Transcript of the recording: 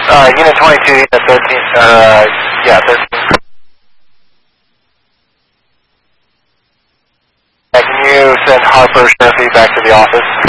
Unit 22, Unit 13, yeah, 13. Can you send Harper Sheriff back to the office?